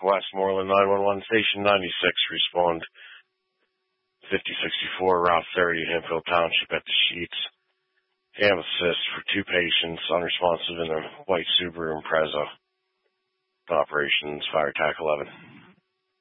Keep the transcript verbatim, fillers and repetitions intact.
Westmoreland nine one one, Station ninety-six, respond fifty sixty-four, Route thirty, Hemphill Township at the Sheets. Cam assist for two patients, unresponsive in a white Subaru Impreza. Operations, Fire Tac eleven.